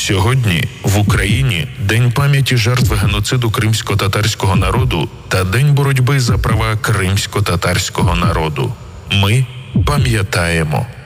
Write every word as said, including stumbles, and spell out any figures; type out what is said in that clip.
Сьогодні в Україні День пам'яті жертв геноциду кримсько-татарського народу та День боротьби за права кримсько-татарського народу. Ми пам'ятаємо.